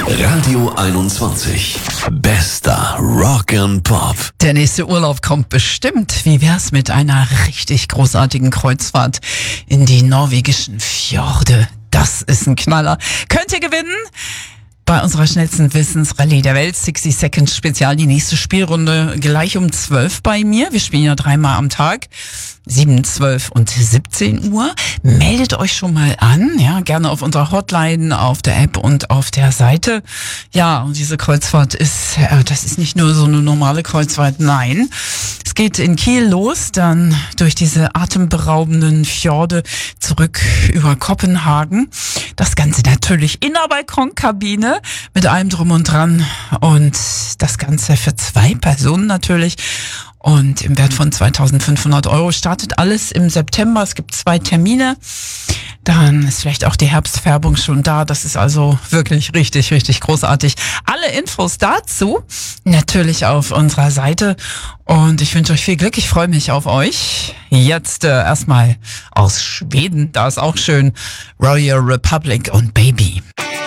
Radio 21. Bester Rock and Pop. Der nächste Urlaub kommt bestimmt. Wie wär's mit einer richtig großartigen Kreuzfahrt in die norwegischen Fjorde? Das ist ein Knaller. Könnt ihr gewinnen? Bei unserer schnellsten Wissensrallye der Welt, 60 Seconds Spezial, die nächste Spielrunde gleich um 12 bei mir. Wir spielen ja 3-mal am Tag, 7, 12 und 17 Uhr. Meldet euch schon mal an, ja, gerne auf unserer Hotline, auf der App und auf der Seite. Ja, und diese Kreuzfahrt ist, das ist nicht nur so eine normale Kreuzfahrt, nein. Es geht in Kiel los, dann durch diese atemberaubenden Fjorde zurück über Kopenhagen. Das Ganze natürlich in der Balkonkabine mit allem drum und dran und das Ganze für 2 Personen natürlich. Und im Wert von 2.500 € startet alles im September. Es gibt 2 Termine. Dann ist vielleicht auch die Herbstfärbung schon da. Das ist also wirklich richtig, richtig großartig. Alle Infos dazu natürlich auf unserer Seite. Und ich wünsche euch viel Glück. Ich freue mich auf euch. Jetzt erstmal aus Schweden. Da ist auch schön Royal Republic und Baby.